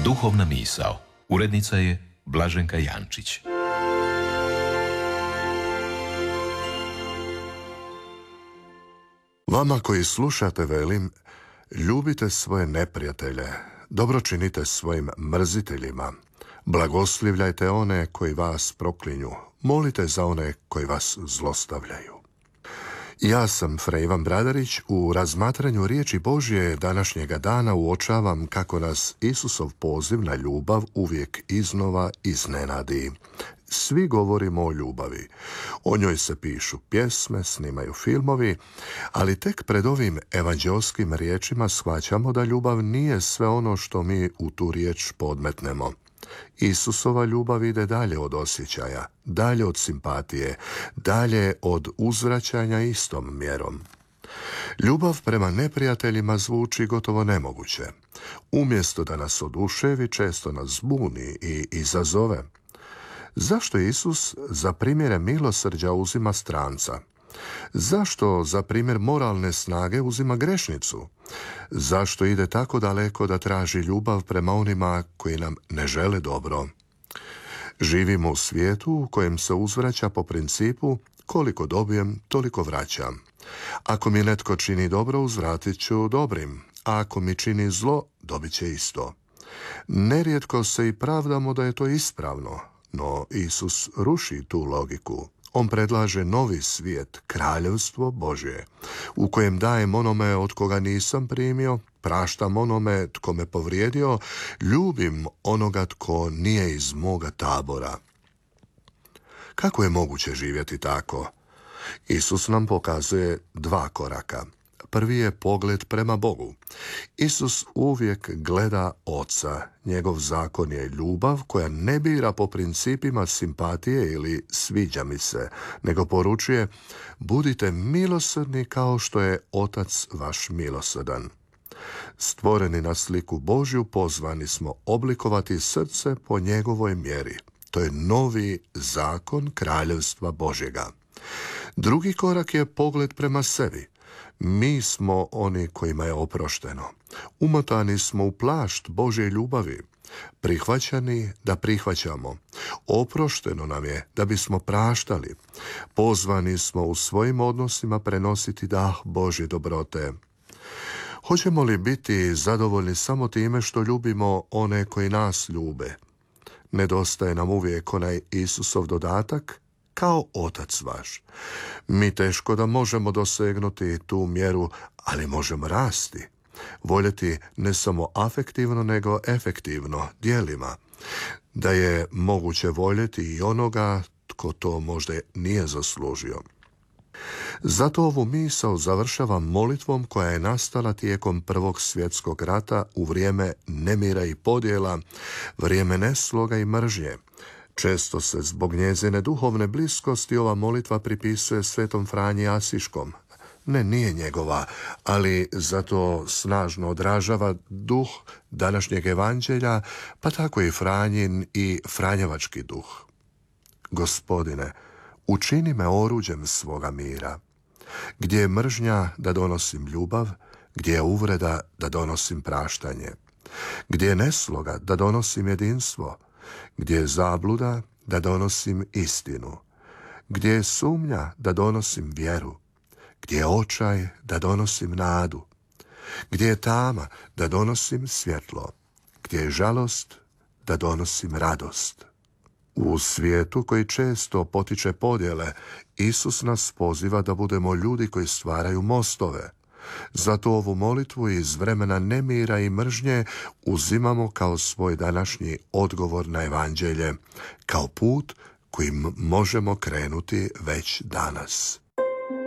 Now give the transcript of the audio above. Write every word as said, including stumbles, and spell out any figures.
Duhovna misao. Urednica je Blaženka Jančić. Vama koji slušate velim, ljubite svoje neprijatelje, dobro činite svojim mrziteljima, blagoslivljajte one koji vas proklinju, molite za one koji vas zlostavljaju. Ja sam Frej Ivan Bradarić. U razmatranju riječi Božje današnjega dana uočavam kako nas Isusov poziv na ljubav uvijek iznova iznenadi. Svi govorimo o ljubavi. O njoj se pišu pjesme, snimaju filmovi, ali tek pred ovim evanđeoskim riječima shvaćamo da ljubav nije sve ono što mi u tu riječ podmetnemo. Isusova ljubav ide dalje od osjećaja, dalje od simpatije, dalje od uzvraćanja istom mjerom. Ljubav prema neprijateljima zvuči gotovo nemoguće. Umjesto da nas oduševi, često nas zbuni i izazove. Zašto Isus za primjere milosrđa uzima stranca? Zašto za primjer moralne snage uzima grešnicu? Zašto ide tako daleko da traži ljubav prema onima koji nam ne žele dobro? Živimo u svijetu u kojem se uzvraća po principu koliko dobijem, toliko vraćam. Ako mi netko čini dobro, uzvratit ću dobrim, a ako mi čini zlo, dobit će isto. Nerijetko se i pravdamo da je to ispravno, no Isus ruši tu logiku. On predlaže novi svijet, kraljevstvo Božje, u kojem dajem onome od koga nisam primio, praštam onome tko me povrijedio, ljubim onoga tko nije iz moga tabora. Kako je moguće živjeti tako? Isus nam pokazuje dva koraka. Prvi je pogled prema Bogu. Isus uvijek gleda Oca. Njegov zakon je ljubav koja ne bira po principima simpatije ili sviđa mi se, nego poručuje: budite milosrdni kao što je Otac vaš milosrdan. Stvoreni na sliku Božju, pozvani smo oblikovati srce po njegovoj mjeri. To je novi zakon kraljevstva Božjega. Drugi korak je pogled prema sebi. Mi smo oni kojima je oprošteno. Umotani smo u plašt Božje ljubavi. Prihvaćani da prihvaćamo. Oprošteno nam je da bismo praštali. Pozvani smo u svojim odnosima prenositi dah Božje dobrote. Hoćemo li biti zadovoljni samo time što ljubimo one koji nas ljube? Nedostaje nam uvijek onaj Isusov dodatak: kao Otac vaš. Mi teško da možemo dosegnuti tu mjeru, ali možemo rasti. Voljeti ne samo afektivno, nego efektivno, djelima. Da je moguće voljeti i onoga tko to možda nije zaslužio. Zato ovu misao završavam molitvom koja je nastala tijekom Prvog svjetskog rata u vrijeme nemira i podjela, vrijeme nesloga i mržnje. Često se zbog njezine duhovne bliskosti ova molitva pripisuje svetom Franji Asiškom. Ne, nije njegova, ali zato snažno odražava duh današnjeg evanđelja, pa tako i Franjin i franjevački duh. Gospodine, učini me oruđem svoga mira. Gdje je mržnja, da donosim ljubav, gdje je uvreda, da donosim praštanje. Gdje je nesloga, da donosim jedinstvo. Gdje je zabluda, da donosim istinu. Gdje je sumnja, da donosim vjeru. Gdje je očaj, da donosim nadu. Gdje je tama, da donosim svjetlo. Gdje je žalost, da donosim radost. U svijetu koji često potiče podjele, Isus nas poziva da budemo ljudi koji stvaraju mostove. Zato ovu molitvu iz vremena nemira i mržnje uzimamo kao svoj današnji odgovor na evanđelje, kao put kojim možemo krenuti već danas.